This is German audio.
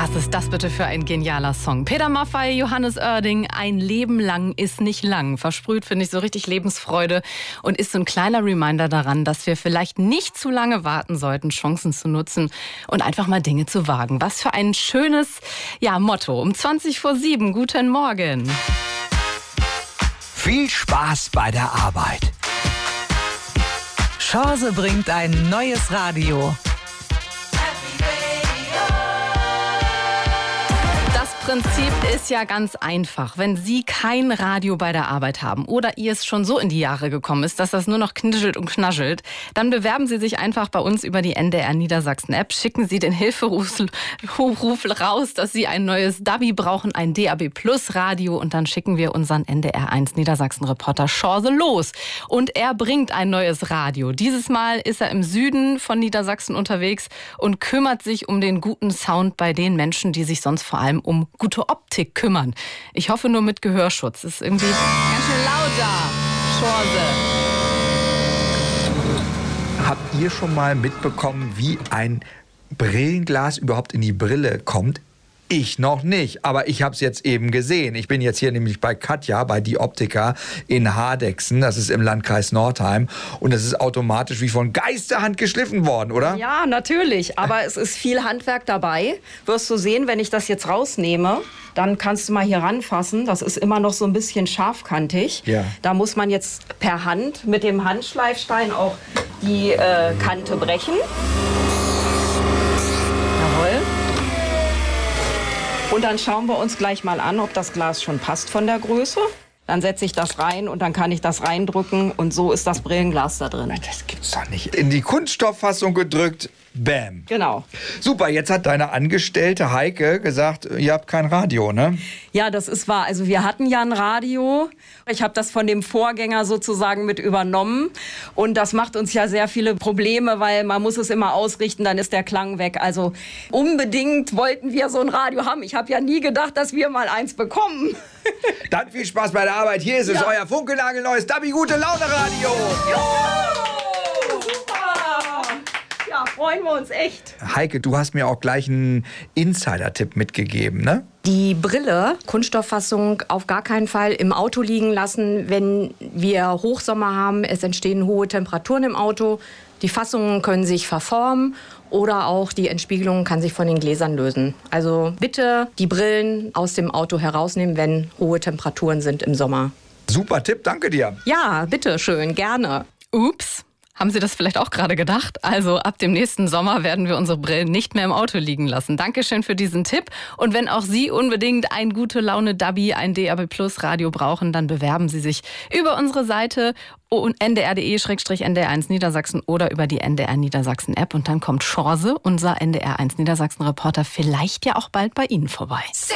Was ist das bitte für ein genialer Song? Peter Maffay, Johannes Oerding, ein Leben lang ist nicht lang. Versprüht, finde ich, so richtig Lebensfreude und ist so ein kleiner Reminder daran, dass wir vielleicht nicht zu lange warten sollten, Chancen zu nutzen und einfach mal Dinge zu wagen. Was für ein schönes, Motto. Um 7:20. Guten Morgen. Viel Spaß bei der Arbeit. Chance bringt ein neues Radio. Das Prinzip ist ja ganz einfach. Wenn Sie kein Radio bei der Arbeit haben oder ihr es schon so in die Jahre gekommen ist, dass das nur noch knischelt und knaschelt, dann bewerben Sie sich einfach bei uns über die NDR Niedersachsen App. Schicken Sie den Hilferuf raus, dass Sie ein neues DABI brauchen, ein DAB Plus Radio, und dann schicken wir unseren NDR1 Niedersachsen Reporter Chance los. Und er bringt ein neues Radio. Dieses Mal ist er im Süden von Niedersachsen unterwegs und kümmert sich um den guten Sound bei den Menschen, die sich sonst vor allem um gute Optik kümmern. Ich hoffe nur mit Gehörschutz. Ist irgendwie ganz schön laut da. Chance. Habt ihr schon mal mitbekommen, wie ein Brillenglas überhaupt in die Brille kommt? Ich noch nicht, aber ich habe es jetzt eben gesehen. Ich bin jetzt hier nämlich bei Katja, bei Die Optica in Hardegsen. Das ist im Landkreis Nordheim. Und das ist automatisch wie von Geisterhand geschliffen worden, oder? Ja, natürlich. Aber es ist viel Handwerk dabei. Wirst du sehen, wenn ich das jetzt rausnehme, dann kannst du mal hier ranfassen. Das ist immer noch so ein bisschen scharfkantig. Ja. Da muss man jetzt per Hand mit dem Handschleifstein auch die Kante brechen. Jawohl. Und dann schauen wir uns gleich mal an, ob das Glas schon passt von der Größe. Dann setze ich das rein und dann kann ich das reindrücken und so ist das Brillenglas da drin. Das gibt's doch nicht. In die Kunststofffassung gedrückt, bam. Genau. Super, jetzt hat deine Angestellte Heike gesagt, ihr habt kein Radio, ne? Ja, das ist wahr. Also wir hatten ja ein Radio. Ich habe das von dem Vorgänger sozusagen mit übernommen. Und das macht uns ja sehr viele Probleme, weil man muss es immer ausrichten, dann ist der Klang weg. Also unbedingt wollten wir so ein Radio haben. Ich habe ja nie gedacht, dass wir mal eins bekommen. Dann viel Spaß bei der Arbeit. Hier ist es, euer funkelnagelneues DABI Gute Laune Radio. Ja, freuen wir uns echt. Heike, du hast mir auch gleich einen Insider-Tipp mitgegeben, ne? Die Brille, Kunststofffassung, auf gar keinen Fall im Auto liegen lassen, wenn wir Hochsommer haben. Es entstehen hohe Temperaturen im Auto. Die Fassungen können sich verformen oder auch die Entspiegelung kann sich von den Gläsern lösen. Also bitte die Brillen aus dem Auto herausnehmen, wenn hohe Temperaturen sind im Sommer. Super Tipp, danke dir. Ja, bitte schön, gerne. Ups. Haben Sie das vielleicht auch gerade gedacht? Also ab dem nächsten Sommer werden wir unsere Brillen nicht mehr im Auto liegen lassen. Dankeschön für diesen Tipp. Und wenn auch Sie unbedingt ein gute Laune DABI, ein DAB Plus Radio brauchen, dann bewerben Sie sich über unsere Seite ndr.de/ndr1 Niedersachsen oder über die NDR Niedersachsen App. Und dann kommt Chance, unser NDR1 Niedersachsen Reporter, vielleicht ja auch bald bei Ihnen vorbei.